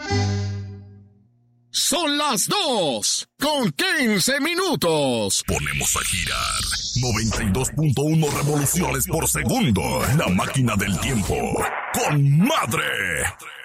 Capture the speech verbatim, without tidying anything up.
Son las dos con quince minutos. Ponemos a girar noventa y dos punto uno revoluciones por segundo. La máquina del tiempo con Madre.